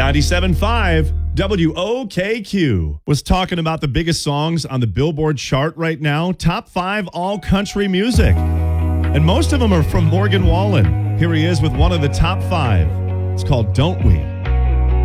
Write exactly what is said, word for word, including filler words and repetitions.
ninety-seven point five W O K Q was talking about the biggest songs on the Billboard chart right now. Top five all country music. And most of them are from Morgan Wallen. Here he is with one of the top five. It's called Don't We?